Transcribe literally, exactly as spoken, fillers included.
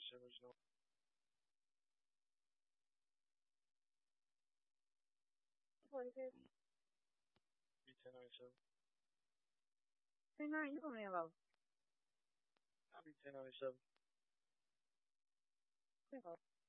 original. What is it? B ten ninety-seven. Hey, man, you don't know B ten ninety-seven. about.